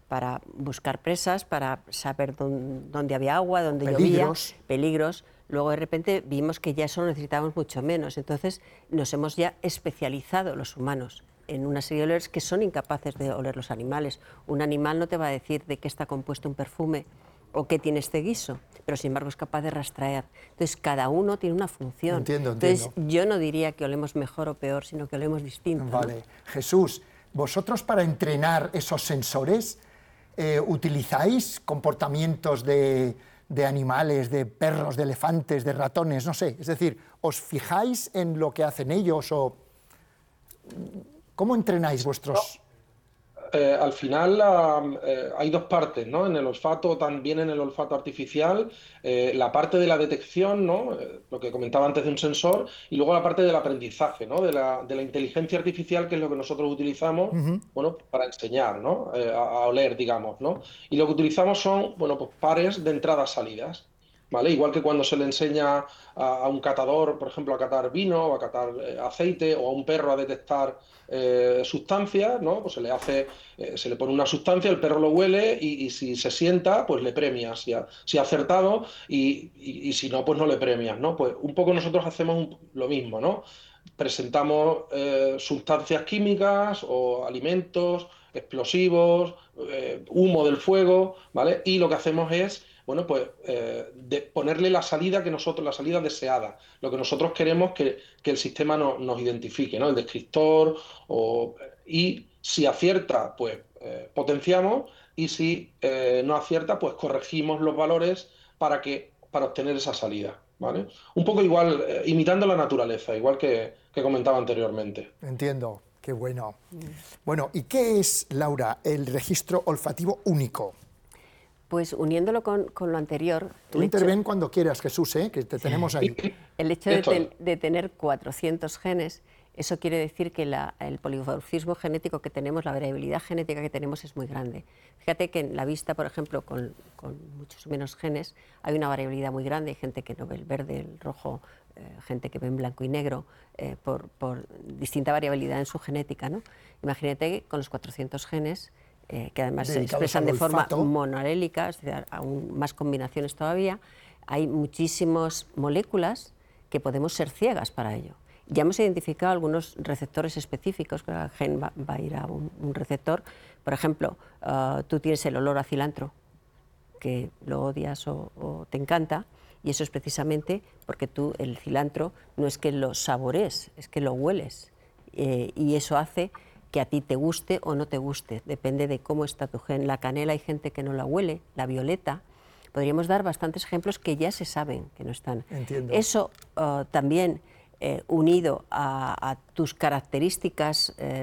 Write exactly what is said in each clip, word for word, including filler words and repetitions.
para buscar presas, para saber dónde, dónde había agua, dónde peligros. llovía, peligros. Luego de repente vimos que ya eso lo necesitábamos mucho menos. Entonces nos hemos ya especializado los humanos en una serie de olores que son incapaces de oler los animales. Un animal no te va a decir de qué está compuesto un perfume o qué tiene este guiso, pero sin embargo es capaz de rastrear. Entonces cada uno tiene una función. Entiendo, entiendo. Entonces yo no diría que olemos mejor o peor, sino que olemos distinto. Vale. ¿No? Jesús, vosotros para entrenar esos sensores eh, utilizáis comportamientos de, de animales, de perros, de elefantes, de ratones, no sé. Es decir, ¿os fijáis en lo que hacen ellos o cómo entrenáis vuestros...? Eh, al final uh, eh, hay dos partes, ¿no? En el olfato, también en el olfato artificial, eh, la parte de la detección, ¿no? Eh, lo que comentaba antes de un sensor, y luego la parte del aprendizaje, ¿no? De la, de la inteligencia artificial, que es lo que nosotros utilizamos, uh-huh. bueno, para enseñar, ¿no? Eh, a, a oler, digamos, ¿no? Y lo que utilizamos son, bueno, pues pares de entradas-salidas. ¿Vale? Igual que cuando se le enseña a, a un catador, por ejemplo, a catar vino o a catar eh, aceite, o a un perro a detectar eh, sustancias, ¿no? Pues se le hace, eh, se le pone una sustancia, el perro lo huele y, y si se sienta, pues le premias, si ha, si ha acertado, y, y, y si no, pues no le premias, ¿no? Pues un poco nosotros hacemos un, lo mismo, ¿no? Presentamos eh, sustancias químicas o alimentos, explosivos, eh, humo del fuego, ¿vale? Y lo que hacemos es, bueno, pues eh, de ponerle la salida que nosotros, la salida deseada, lo que nosotros queremos que, que el sistema no, nos identifique, ¿no? El descriptor, o, y si acierta, pues eh, potenciamos, y si eh, no acierta, pues corregimos los valores para, que, para obtener esa salida, ¿vale? Un poco igual, eh, imitando la naturaleza, igual que, que comentaba anteriormente. Entiendo, qué bueno. Bueno, ¿y qué es, Laura, el registro olfativo único? Pues uniéndolo con, con lo anterior... Tú interven hecho, cuando quieras, Jesús, ¿eh? Que te tenemos ahí. El hecho de, ten, de tener cuatrocientos genes, eso quiere decir que la, el polimorfismo genético que tenemos, la variabilidad genética que tenemos es muy grande. Fíjate que en la vista, por ejemplo, con, con muchos menos genes, hay una variabilidad muy grande. Hay gente que no ve el verde, el rojo, eh, gente que ve en blanco y negro, eh, por, por distinta variabilidad en su genética, ¿no? Imagínate que con los cuatrocientos genes... Eh, que además se expresan de forma monoalélica, es decir, aún más combinaciones todavía, hay muchísimas moléculas que podemos ser ciegas para ello. Ya hemos identificado algunos receptores específicos, que el gen va, va a ir a un, un receptor. Por ejemplo, uh, tú tienes el olor a cilantro, que lo odias o, o te encanta, y eso es precisamente porque tú el cilantro no es que lo saborees, es que lo hueles, eh, y eso hace que a ti te guste o no te guste, depende de cómo está tu gen. La canela hay gente que no la huele, la violeta. Podríamos dar bastantes ejemplos que ya se saben que no están. Entiendo. Eso uh, también eh, unido a, a tus características eh,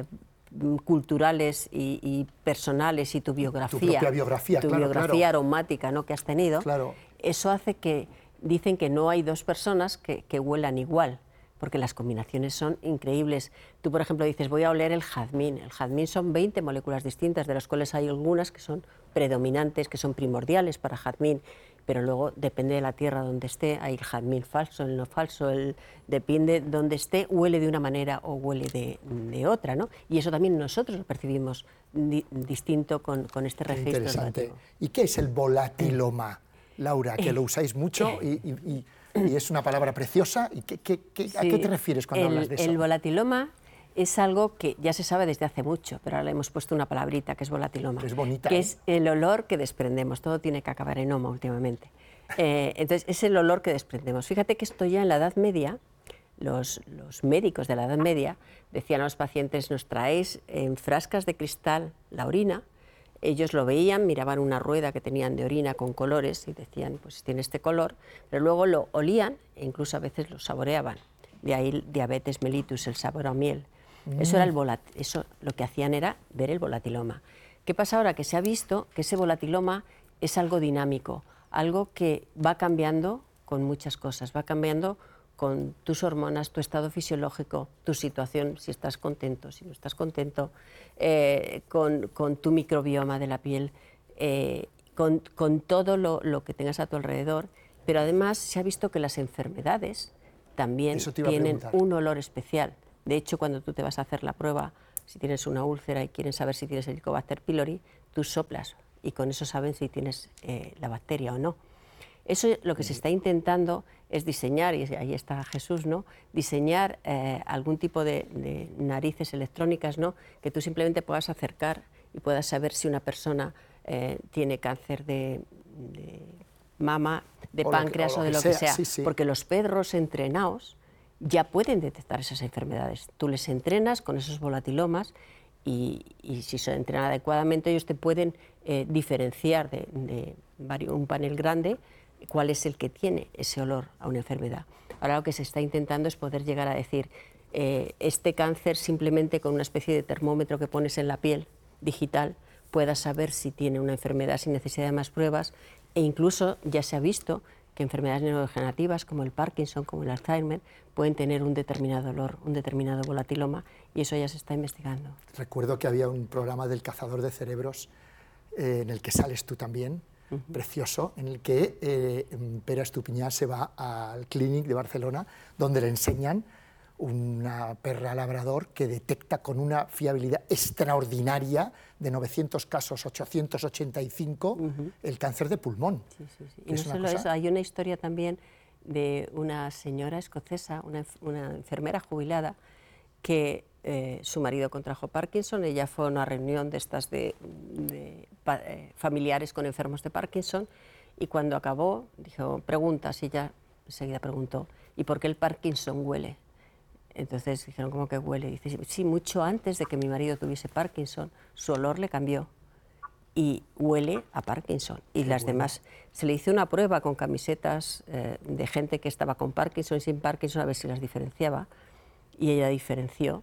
culturales y, y personales y tu biografía, tu propia biografía, tu claro, biografía claro. aromática, ¿no?, que has tenido, claro. Eso hace que dicen que no hay dos personas que, que huelan igual, porque las combinaciones son increíbles. Tú, por ejemplo, dices, voy a oler el jazmín. El jazmín son veinte moléculas distintas, de las cuales hay algunas que son predominantes, que son primordiales para jazmín, pero luego depende de la tierra donde esté, hay el jazmín falso, el no falso, el, depende de donde esté, huele de una manera o huele de, de otra, ¿no? Y eso también nosotros lo percibimos di, distinto con, con este registro. Qué interesante. Relativo. ¿Y qué es el volatiloma, Laura, que lo usáis mucho y... y, y... y es una palabra preciosa? ¿Y qué, qué, qué, sí, ¿A qué te refieres cuando el, hablas de eso? El volatiloma es algo que ya se sabe desde hace mucho, pero ahora le hemos puesto una palabrita, que es volatiloma. Que es bonita. Que ¿eh? es el olor que desprendemos. Todo tiene que acabar en oma últimamente. Eh, entonces, es el olor que desprendemos. Fíjate que esto ya en la Edad Media, los, los médicos de la Edad Media decían a los pacientes, nos traéis en frascas de cristal la orina. Ellos lo veían, miraban una rueda que tenían de orina con colores y decían, pues tiene este color, pero luego lo olían e incluso a veces lo saboreaban. De ahí diabetes mellitus, el sabor a miel. Mm. Eso era el volat eso lo que hacían era ver el volatiloma. ¿Qué pasa ahora? Que se ha visto que ese volatiloma es algo dinámico, algo que va cambiando con muchas cosas, va cambiando con tus hormonas, tu estado fisiológico, tu situación, si estás contento, si no estás contento, eh, con, con tu microbioma de la piel, eh, con, con todo lo, lo que tengas a tu alrededor, pero además se ha visto que las enfermedades también tienen un olor especial. De hecho, cuando tú te vas a hacer la prueba si tienes una úlcera y quieren saber si tienes Helicobacter pylori, tú soplas y con eso saben si tienes eh, la bacteria o no. Eso lo que se está intentando es diseñar, y ahí está Jesús, ¿no? Diseñar eh, algún tipo de, de narices electrónicas, ¿no? Que tú simplemente puedas acercar y puedas saber si una persona eh, tiene cáncer de, de mama, de o páncreas lo que, o o de lo lo que que sea, sea, sí, sí. porque los perros entrenados ya pueden detectar esas enfermedades. Tú les entrenas con esos volatilomas y, y si se entrenan adecuadamente ellos te pueden eh, diferenciar de, de varios, un panel grande cuál es el que tiene ese olor a una enfermedad. Ahora lo que se está intentando es poder llegar a decir eh, este cáncer simplemente con una especie de termómetro que pones en la piel digital puedas saber si tiene una enfermedad sin necesidad de más pruebas, e incluso ya se ha visto que enfermedades neurodegenerativas como el Parkinson, como el Alzheimer, pueden tener un determinado olor, un determinado volatiloma, y eso ya se está investigando. Recuerdo que había un programa del Cazador de Cerebros eh, en el que sales tú también, uh-huh. precioso, en el que eh, Pere Estupiñán se va al Clínic de Barcelona, donde le enseñan una perra labrador que detecta con una fiabilidad extraordinaria de novecientos casos, ochocientos ochenta y cinco, uh-huh. el cáncer de pulmón. Sí, sí, sí. Y no solo cosa... eso, hay una historia también de una señora escocesa, una, una enfermera jubilada, que eh, su marido contrajo Parkinson, ella fue a una reunión de estas de, de pa, eh, familiares con enfermos de Parkinson, y cuando acabó, dijo, preguntas, y ella enseguida preguntó, ¿y por qué el Parkinson huele? Entonces dijeron, ¿cómo que huele? Y dice, sí, mucho antes de que mi marido tuviese Parkinson, su olor le cambió y huele a Parkinson. Y Qué las bueno. demás, se le hizo una prueba con camisetas eh, de gente que estaba con Parkinson y sin Parkinson, a ver si las diferenciaba, y ella diferenció,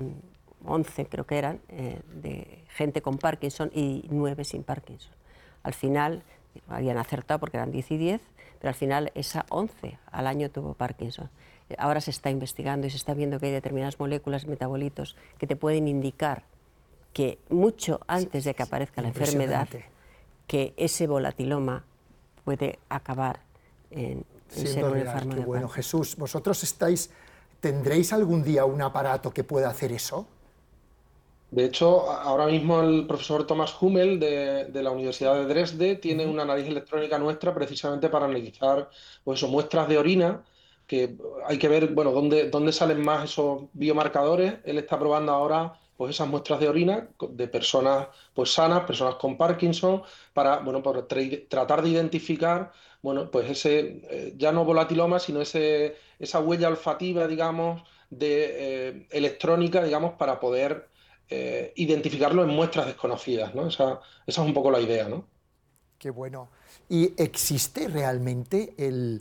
once creo que eran, eh, de gente con Parkinson y nueve sin Parkinson. Al final, habían acertado porque eran diez y diez, pero al final esa once al año tuvo Parkinson. Ahora se está investigando y se está viendo que hay determinadas moléculas, metabolitos, que te pueden indicar que mucho antes de que aparezca la enfermedad, que ese volatiloma puede acabar en, en ser un enfermo de bueno, Jesús, ¿vosotros estáis, tendréis algún día un aparato que pueda hacer eso? De hecho, ahora mismo el profesor Thomas Hummel de, de la Universidad de Dresde tiene uh-huh. una nariz electrónica nuestra precisamente para analizar pues, eso, muestras de orina, que hay que ver bueno, dónde, dónde salen más esos biomarcadores. Él está probando ahora pues, esas muestras de orina de personas pues, sanas, personas con Parkinson, para bueno, por tra- tratar de identificar bueno, pues ese, eh, ya no volatiloma, sino ese, esa huella olfativa, digamos, de, eh, electrónica, digamos, para poder Eh, identificarlo en muestras desconocidas, ¿no? Esa, esa es un poco la idea, ¿no? Qué bueno. ¿Y existe realmente el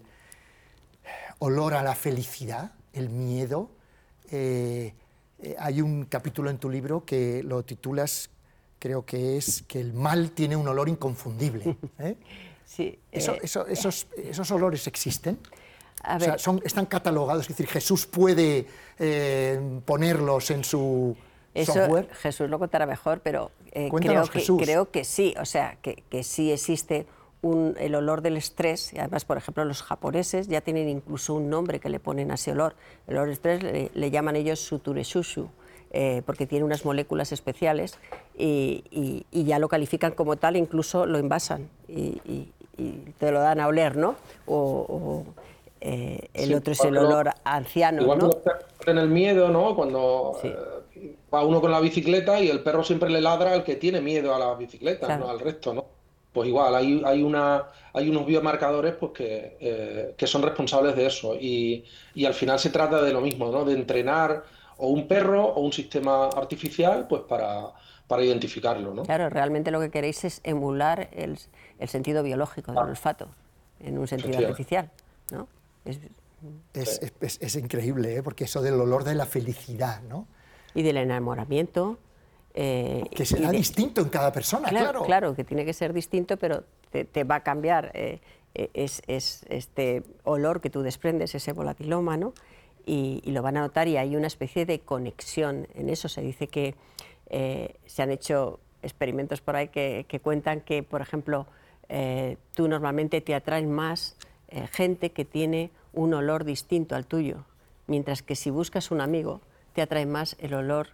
olor a la felicidad, el miedo? Eh, eh, hay un capítulo en tu libro que lo titulas, creo que es que el mal tiene un olor inconfundible. ¿eh? Sí. Eso, eh, eso, esos, ¿Esos olores existen? A o ver, sea, son, están catalogados, es decir, Jesús puede eh, ponerlos en su... Eso software. Jesús lo contará mejor, pero eh, Cuéntanos, creo, que, Jesús. creo que sí, o sea, que, que sí existe un, el olor del estrés, y además, por ejemplo, los japoneses ya tienen incluso un nombre que le ponen a ese olor. El olor del estrés le, le llaman ellos sutureshushu, eh, porque tiene unas moléculas especiales y, y, y ya lo califican como tal, incluso lo envasan y, y, y te lo dan a oler, ¿no? O, o eh, el sí, otro es el olor anciano, igual ¿no? Igual que en el miedo, ¿no? Cuando sí. eh, va uno con la bicicleta y el perro siempre le ladra al que tiene miedo a las bicicletas, claro. no al resto, ¿no? Pues igual, hay, hay, una, hay unos biomarcadores pues, que, eh, que son responsables de eso. Y, y al final se trata de lo mismo, ¿no? De entrenar o un perro o un sistema artificial pues, para, para identificarlo, ¿no? Claro, realmente lo que queréis es emular el, el sentido biológico del olfato en un sentido artificial, ¿no? Es, es, es, es increíble, ¿eh? Porque eso del olor de la felicidad, ¿no? Y del enamoramiento. Eh, que será de, distinto en cada persona, claro. Claro, claro que tiene que ser distinto, pero te, te va a cambiar eh, es, es este olor que tú desprendes, ese volatiloma, ¿no? Y, y lo van a notar, y hay una especie de conexión en eso. Se dice que eh, se han hecho experimentos por ahí que, que cuentan que, por ejemplo, eh, tú normalmente te atraen más eh, gente que tiene un olor distinto al tuyo, mientras que si buscas un amigo, te atrae más el olor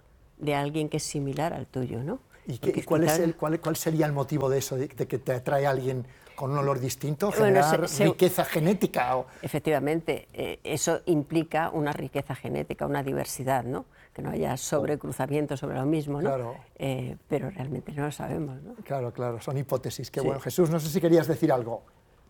de alguien que es similar al tuyo, ¿no? ¿Y, qué, y cuál, es el, cuál, cuál sería el motivo de eso, de, de que te atrae a alguien con un olor distinto? ¿Generar bueno, se, se, riqueza genética? O... Efectivamente, eh, eso implica una riqueza genética, una diversidad, ¿no? Que no haya sobrecruzamiento sobre lo mismo, ¿no? Claro. Eh, pero realmente no lo sabemos, ¿no? Claro, claro, son hipótesis. Qué sí. bueno. Jesús, no sé si querías decir algo.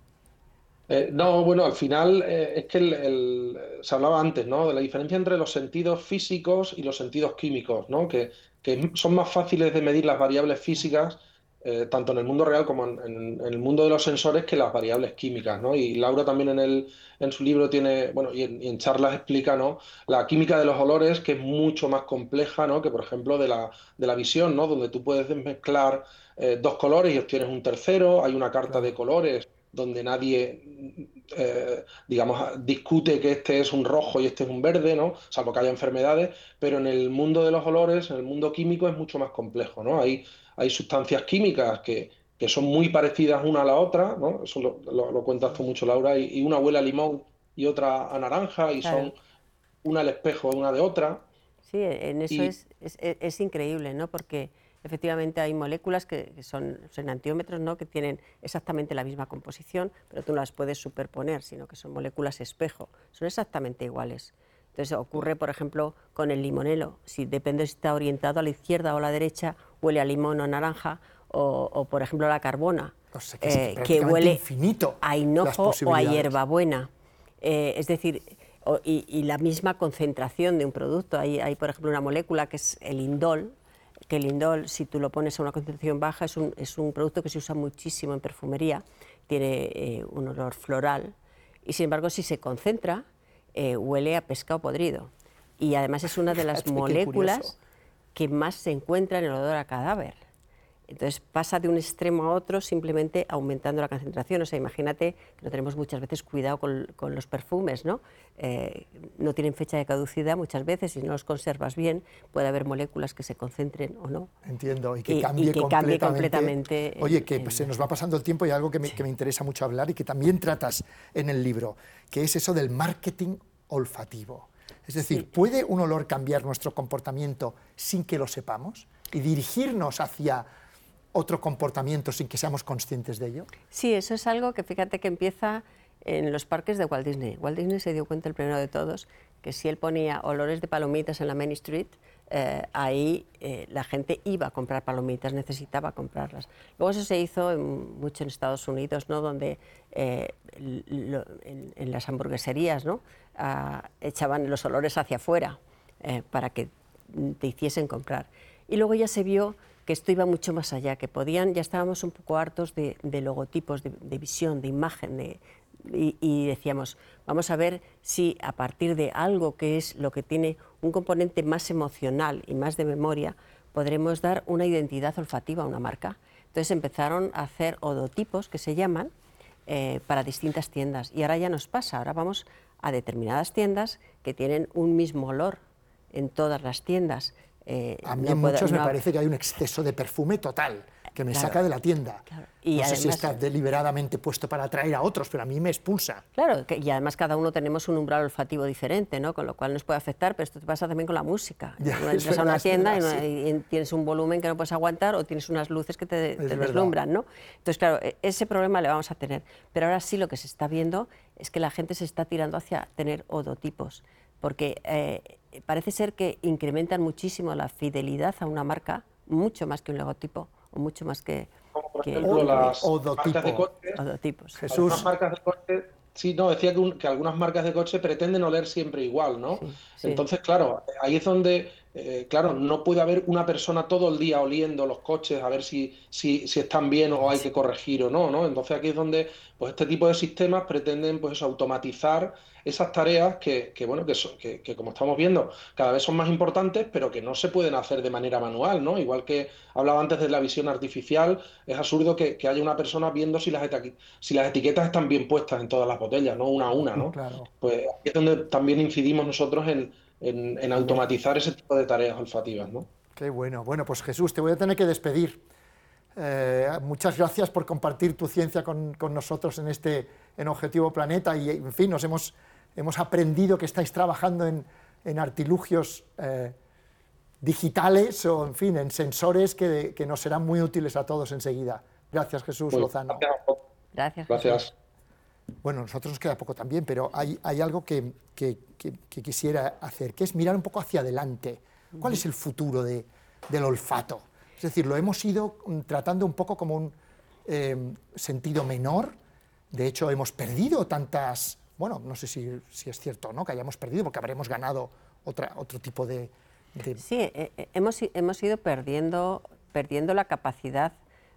Eh, no, bueno, al final eh, es que el, el, se hablaba antes, ¿no? De la diferencia entre los sentidos físicos y los sentidos químicos, ¿no? Que, que son más fáciles de medir las variables físicas, eh, tanto en el mundo real como en, en, en el mundo de los sensores, que las variables químicas, ¿no? Y Laura también en, el, en su libro tiene, bueno, y en, y en charlas explica, ¿no? La química de los olores, que es mucho más compleja, ¿no? Que, por ejemplo, de la, de la visión, ¿no? Donde tú puedes mezclar eh, dos colores y obtienes un tercero, hay una carta Claro. de colores donde nadie, eh, digamos, discute que este es un rojo y este es un verde, ¿no? Salvo que haya enfermedades, pero en el mundo de los olores, en el mundo químico es mucho más complejo, ¿no? Hay, hay sustancias químicas que, que son muy parecidas una a la otra, ¿no? Eso lo, lo, lo cuentas tú mucho, Laura, y, y una huele a limón y otra a naranja, y Claro. son una al espejo, una de otra. Sí, en eso Y, es, es, es increíble, ¿no? Porque efectivamente hay moléculas que son, son enantiómetros, ¿no? Que tienen exactamente la misma composición, pero tú no las puedes superponer, sino que son moléculas espejo, son exactamente iguales. Entonces ocurre, por ejemplo, con el limonelo. Si depende si está orientado a la izquierda o a la derecha, huele a limón o a naranja, o, o por ejemplo la carbona, o sea, que, es eh, que que huele infinito a hinojo o a hierbabuena. buena. Eh, es decir, o, y, y la misma concentración de un producto. Hay, hay, por ejemplo, una molécula que es el indol, que el indol, si tú lo pones a una concentración baja, es un, es un producto que se usa muchísimo en perfumería, tiene eh, un olor floral, y sin embargo, si se concentra, eh, huele a pescado podrido. Y además es una de las moléculas que más se encuentra en el olor a cadáver. Entonces pasa de un extremo a otro simplemente aumentando la concentración. O sea, imagínate que no tenemos muchas veces cuidado con, con los perfumes, ¿no? Eh, no tienen fecha de caducidad muchas veces, si no los conservas bien, puede haber moléculas que se concentren o no. Entiendo, y que, y, cambie, y que completamente. cambie completamente. Oye, en, que en... pues, se nos va pasando el tiempo y hay algo que me, sí. que me interesa mucho hablar y que también tratas en el libro, que es eso del marketing olfativo. Es decir, sí. ¿puede un olor cambiar nuestro comportamiento sin que lo sepamos y dirigirnos hacia otro comportamiento sin que seamos conscientes de ello? Sí, eso es algo que fíjate que empieza en los parques de Walt Disney. Walt Disney se dio cuenta el primero de todos que si él ponía olores de palomitas en la Main Street, eh, ahí eh, la gente iba a comprar palomitas, necesitaba comprarlas. Luego eso se hizo en, mucho en Estados Unidos, ¿no? Donde eh, lo, en, en las hamburgueserías, ¿no? ah, echaban los olores hacia afuera eh, para que te hiciesen comprar. Y luego ya se vio que esto iba mucho más allá, que podían, ya estábamos un poco hartos de, de logotipos, de, de visión, de imagen, de, y, y decíamos, vamos a ver si a partir de algo que es lo que tiene un componente más emocional y más de memoria, podremos dar una identidad olfativa a una marca. Entonces empezaron a hacer odotipos, que se llaman, eh, para distintas tiendas, y ahora ya nos pasa, ahora vamos a determinadas tiendas que tienen un mismo olor en todas las tiendas. Eh, a mí no en muchos puedo, me no... parece que hay un exceso de perfume total, que me claro, saca de la tienda. Claro. Y no además, sé si está deliberadamente puesto para atraer a otros, pero a mí me expulsa. Claro, que, y además cada uno tenemos un umbral olfativo diferente, ¿no? Con lo cual nos puede afectar, pero esto te pasa también con la música. Ya, entras verdad, a una tienda verdad, y, sí. y tienes un volumen que no puedes aguantar o tienes unas luces que te, te deslumbran, ¿no? Entonces, claro, ese problema le vamos a tener. Pero ahora sí lo que se está viendo es que la gente se está tirando hacia tener odotipos, porque eh, parece ser que incrementan muchísimo la fidelidad a una marca, mucho más que un logotipo, o mucho más que... Como por que, ejemplo que, las odotipo. marcas de coches. Odotipos. Jesús. Algunas marcas de coches, sí, no, decía que, un, que algunas marcas de coche pretenden oler siempre igual, ¿no? Sí, sí. Entonces, claro, ahí es donde, eh, claro, no puede haber una persona todo el día oliendo los coches a ver si, si, si están bien o hay que corregir o no, ¿no? Entonces aquí es donde, pues este tipo de sistemas pretenden, pues, automatizar esas tareas que, que bueno, que, son, que, que como estamos viendo, cada vez son más importantes, pero que no se pueden hacer de manera manual, ¿no? Igual que hablaba antes de la visión artificial, es absurdo que, que haya una persona viendo si las, si las etiquetas están bien puestas en todas las botellas, no una a una, ¿no? Claro. Pues aquí es donde también incidimos nosotros en, en, en automatizar ese tipo de tareas olfativas, ¿no? Qué bueno. Bueno, pues Jesús, te voy a tener que despedir. Eh, muchas gracias por compartir tu ciencia con, con nosotros en este en Objetivo Planeta y, en fin, nos hemos, hemos aprendido que estáis trabajando en, en artilugios eh, digitales o, en fin, en sensores que, que nos serán muy útiles a todos enseguida. Gracias, Jesús Muy Lozano. Gracias. Gracias. Jesús. Bueno, a nosotros nos queda poco también, pero hay, hay algo que, que, que, que quisiera hacer, que es mirar un poco hacia adelante. ¿Cuál es el futuro de, del olfato? Es decir, lo hemos ido tratando un poco como un eh, sentido menor. De hecho, hemos perdido tantas... Bueno, no sé si, si es cierto o no que hayamos perdido, porque habremos ganado otra, otro tipo de... de... Sí, eh, eh, hemos, hemos ido perdiendo, perdiendo la capacidad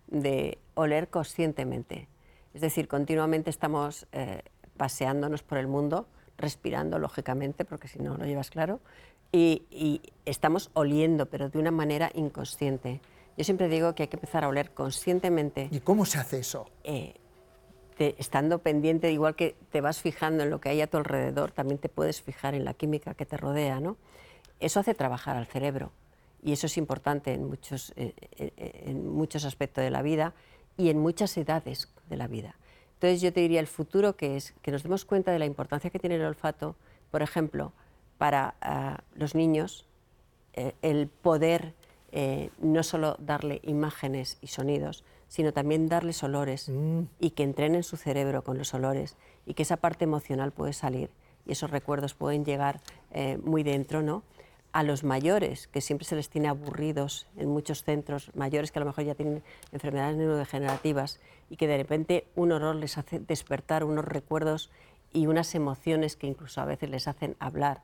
de oler conscientemente. Es decir, continuamente estamos eh, paseándonos por el mundo, respirando, lógicamente, porque si no lo llevas claro, y, y estamos oliendo, pero de una manera inconsciente. Yo siempre digo que hay que empezar a oler conscientemente. ¿Y cómo se hace eso? Eh, te, estando pendiente, igual que te vas fijando en lo que hay a tu alrededor, también te puedes fijar en la química que te rodea, ¿no? Eso hace trabajar al cerebro, y eso es importante en muchos, eh, eh, en muchos aspectos de la vida y en muchas edades de la vida. Entonces yo te diría el futuro, que es que nos demos cuenta de la importancia que tiene el olfato, por ejemplo, para uh, los niños, eh, el poder eh, no solo darle imágenes y sonidos, sino también darles olores mm. y que entrenen su cerebro con los olores y que esa parte emocional puede salir y esos recuerdos pueden llegar eh, muy dentro, ¿no? A los mayores, que siempre se les tiene aburridos en muchos centros, mayores que a lo mejor ya tienen enfermedades neurodegenerativas y que de repente un olor les hace despertar unos recuerdos y unas emociones que incluso a veces les hacen hablar.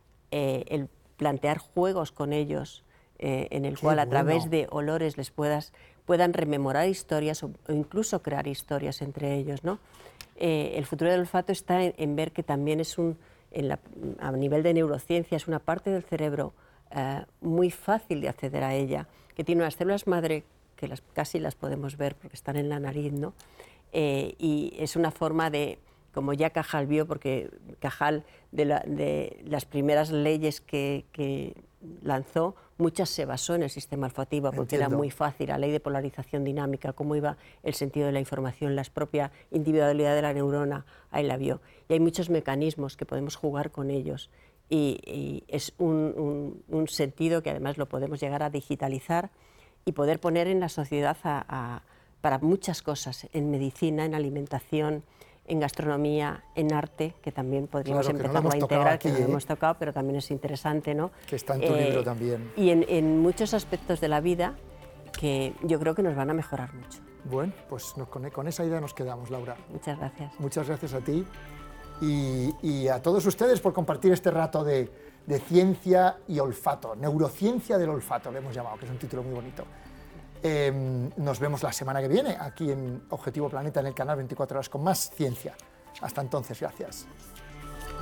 Eh, el plantear juegos con ellos, eh, en el Qué cual a bueno. través de olores les puedas, puedan rememorar historias o, o incluso crear historias entre ellos, ¿no? Eh, el futuro del olfato está en, en ver que también es un... En la, a nivel de neurociencia, es una parte del cerebro eh, muy fácil de acceder a ella, que tiene unas células madre que las, casi las podemos ver porque están en la nariz, ¿no? Eh, y es una forma de, como ya Cajal vio, porque Cajal, de, la, de las primeras leyes que, que lanzó, muchas se basó en el sistema olfativo, porque Entiendo. Era muy fácil, la ley de polarización dinámica, cómo iba el sentido de la información, la propia individualidad de la neurona, ahí la vio. Y hay muchos mecanismos que podemos jugar con ellos, y, y es un, un, un sentido que además lo podemos llegar a digitalizar y poder poner en la sociedad a, a, para muchas cosas, en medicina, en alimentación, en gastronomía, en arte, que también podríamos claro, empezar no a integrar, aquí, que no ¿eh? hemos tocado, pero también es interesante, ¿no? Que está en tu eh, libro también. Y en, en muchos aspectos de la vida que yo creo que nos van a mejorar mucho. Bueno, pues nos, con, con esa idea nos quedamos, Laura. Muchas gracias. Muchas gracias a ti y, y a todos ustedes por compartir este rato de, de ciencia y olfato, neurociencia del olfato, le hemos llamado, que es un título muy bonito. Eh, nos vemos la semana que viene aquí en Objetivo Planeta, en el canal veinticuatro horas con más ciencia. Hasta entonces, gracias.